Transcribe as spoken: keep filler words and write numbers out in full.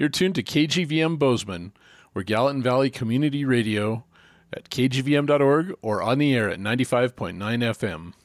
You're tuned to K G V M Bozeman. We're Gallatin Valley Community Radio at k g v m dot org or on the air at ninety-five point nine F M.